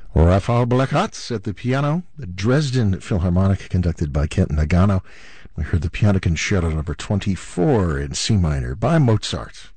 Raphael Blechacz at the piano, the Dresden Philharmonic conducted by Kent Nagano. We heard the Piano Concerto number 24 in C minor by Mozart.